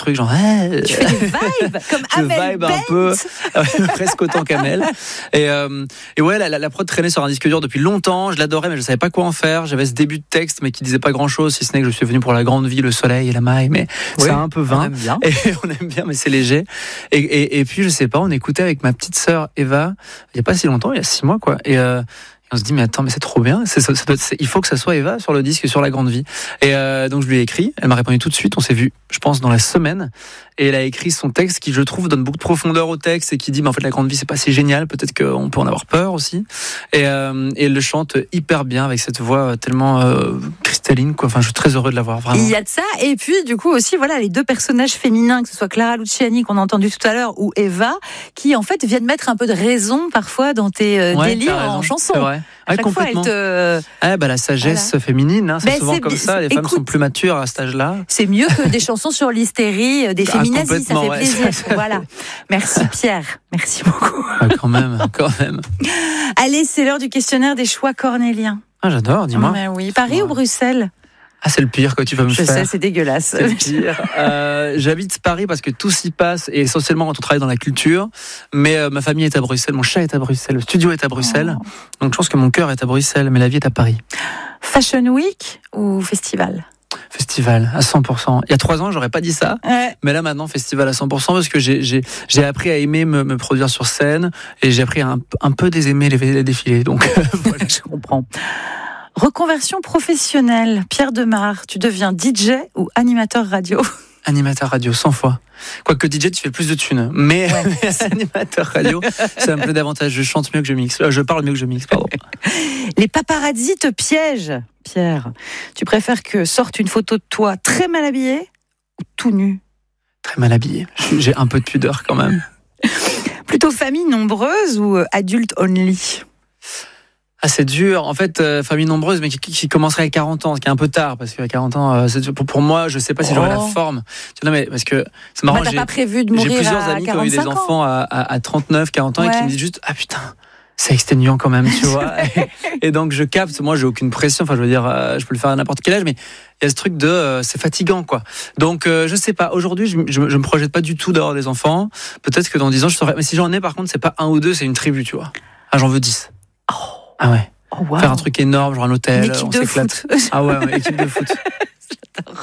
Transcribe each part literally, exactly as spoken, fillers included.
trucs genre hey, tu fais des vibes comme je Amel vibe Bent. un peu presque autant qu'Amel et, euh, et ouais la, la, la prod traînait sur un disque dur depuis longtemps, je l'adorais mais je savais pas quoi en faire, j'avais ce début de texte mais qui disait pas grand chose si ce n'est que je suis venu pour la grande vie, le soleil et la maille, mais oui, c'est un peu vain, on aime bien. Et on aime bien mais c'est léger et, et, et puis je sais pas, on écoutait avec ma petite sœur Eva il y a pas si longtemps, il y a six mois quoi, et euh, on se dit mais attends mais c'est trop bien, c'est, ça, ça doit être, c'est, il faut que ça soit Eva sur le disque sur la grande vie, et euh, donc je lui ai écrit, elle m'a répondu tout de suite, on s'est vu je pense dans la semaine et elle a écrit son texte qui je trouve donne beaucoup de profondeur au texte et qui dit mais en fait la grande vie c'est pas si génial, peut-être qu'on peut en avoir peur aussi, et, euh, et elle le chante hyper bien avec cette voix tellement euh, cristalline quoi, enfin je suis très heureux de la voir vraiment. Il y a de ça et puis du coup aussi voilà les deux personnages féminins, que ce soit Clara Luciani qu'on a entendu tout à l'heure ou Eva, qui en fait viennent mettre un peu de raison parfois dans tes euh, ouais, délires en chanson. C'est vrai. À Ouais, chaque complètement. fois, elle te... ah, bah, la sagesse voilà. féminine, hein, c'est ben, souvent c'est, comme ça. Les écoute, femmes sont plus matures à cet âge-là. C'est mieux que des chansons sur l'hystérie, des féminazis, ah, ça fait ouais, plaisir. Ça, ça... Voilà. Merci Pierre, merci beaucoup. Ah, quand même, quand même. Allez, c'est l'heure du questionnaire des choix cornéliens. Ah, j'adore, dis-moi. Oh, ben oui. Paris ou Bruxelles ? Ah, c'est le pire que tu vas me je faire. Je sais, c'est dégueulasse. C'est le pire. Euh, j'habite Paris parce que tout s'y passe et essentiellement quand on travaille dans la culture. Mais euh, ma famille est à Bruxelles, mon chat est à Bruxelles, le studio est à Bruxelles. Oh. Donc je pense que mon cœur est à Bruxelles, mais la vie est à Paris. Fashion Week ou festival ? Festival, à cent pour cent. Il y a trois ans, j'aurais pas dit ça. Ouais. Mais là, maintenant, festival à cent pour cent parce que j'ai, j'ai, j'ai appris à aimer me, me produire sur scène et j'ai appris à un, un peu désaimer les, les défilés. Donc, voilà. Je comprends. Reconversion professionnelle, Pierre Demar, tu deviens D J ou animateur radio ? Animateur radio, cent fois. Quoique D J, tu fais plus de thunes. Mais, ouais. mais animateur radio, ça me plaît davantage. Je chante mieux que je mixe. Euh, je parle mieux que je mixe, pardon. Les paparazzis te piègent, Pierre. Tu préfères que sorte une photo de toi très mal habillé ou tout nu ? Très mal habillé. J'ai un peu de pudeur quand même. Plutôt famille nombreuse ou adulte only ? Ah, c'est dur. En fait, euh, famille nombreuse, mais qui, qui commencerait à quarante ans, ce qui est un peu tard, parce qu'à quarante ans, euh, c'est, pour, pour moi, je sais pas si oh. j'aurais la forme. Non, mais parce que c'est marrant. Bah, t'as j'ai, pas prévu de mourir j'ai plusieurs à amis qui ont eu des ans. enfants à, à, à trente-neuf, quarante ans ouais. et qui me disent juste, ah putain, c'est exténuant quand même, tu vois. et, et donc, je capte. Moi, j'ai aucune pression. Enfin, je veux dire, euh, je peux le faire à n'importe quel âge, mais il y a ce truc de, euh, c'est fatigant, quoi. Donc, euh, je sais pas. Aujourd'hui, je, je, je me projette pas du tout d'avoir des enfants. Peut-être que dans dix ans, je saurais. Mais si j'en ai, par contre, c'est pas un ou deux, c'est une tribu, tu vois. Ah, j'en veux dix. Oh. Ah ouais. Oh, wow. Faire un truc énorme, genre un hôtel, une équipe on de s'éclate. Foot. Ah ouais, ouais, équipe de foot. J'adore.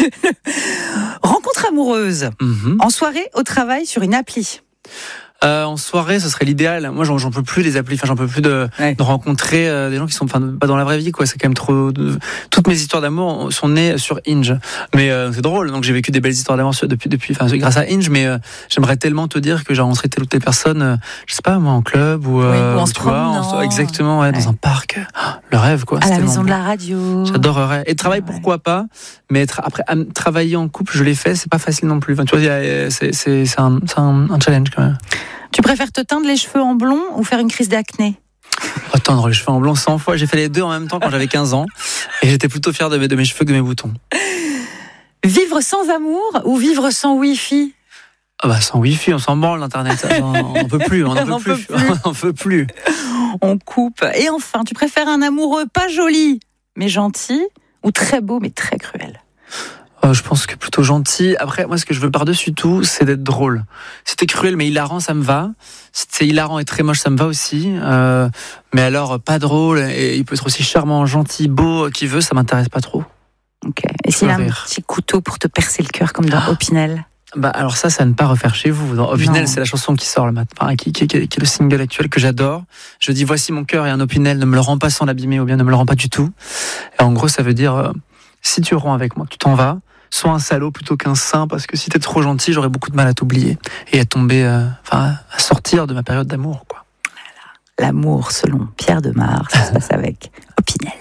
Rencontre amoureuse. Mm-hmm. En soirée, au travail, sur une appli. Euh, en soirée, ce serait l'idéal. Moi, j'en, j'en peux plus des applis. Enfin, j'en peux plus de, ouais. de rencontrer euh, des gens qui sont, enfin, pas dans la vraie vie, quoi. C'est quand même trop. De... Toutes mes histoires d'amour sont nées sur Hinge. Mais euh, c'est drôle. Donc, j'ai vécu des belles histoires d'amour sur, depuis, depuis, enfin, grâce à Hinge. Mais euh, j'aimerais tellement te dire que j'ai rencontré telle ou telle personne, euh, je sais pas, moi, en club ou, euh, oui, ou en se promenant. Exactement, ouais, ouais, dans un parc. Oh, le rêve, quoi. À la maison bon. de la radio. J'adorerais. Et travail, ouais. pourquoi pas. Mais tra- après, travailler en couple, je l'ai fait. C'est pas facile non plus. Enfin, tu vois, c'est, c'est, c'est, un, c'est un, un challenge quand même. Tu préfères te teindre les cheveux en blond ou faire une crise d'acné ? Oh, teindre les cheveux en blond cent fois. J'ai fait les deux en même temps quand j'avais quinze ans. Et j'étais plutôt fier de mes, de mes cheveux que de mes boutons. Vivre sans amour ou vivre sans Wi-Fi ? Ah bah sans Wi-Fi, on s'en branle l'internet. On n'en peut plus, on n'en peut, peut plus. On n'en peut plus. On coupe. Et enfin, tu préfères un amoureux pas joli, mais gentil, ou très beau, mais très cruel ? Euh, je pense que plutôt gentil. Après, moi, ce que je veux par-dessus tout, c'est d'être drôle. Si t'es cruel mais hilarant, ça me va. Si t'es hilarant et très moche, ça me va aussi. Euh, mais alors, pas drôle, et il peut être aussi charmant, gentil, beau, qui veut, ça m'intéresse pas trop. Ok. Et s'il a un petit couteau pour te percer le cœur, comme dans ah. Opinel ? Bah alors ça, ça à ne pas refaire chez vous. Dans Opinel, non. c'est la chanson qui sort le matin, enfin, qui, qui, qui, qui est le single actuel que j'adore. Je dis, voici mon cœur et un Opinel, ne me le rends pas sans l'abîmer, ou bien ne me le rends pas du tout. Et en gros, ça veut dire, euh, si tu romps avec moi, tu t'en vas, sois un salaud plutôt qu'un saint, parce que si t'es trop gentil, j'aurais beaucoup de mal à t'oublier et à tomber, euh, enfin, à sortir de ma période d'amour, quoi. Voilà. L'amour, selon Pierre Demar, ça se passe avec Opinel.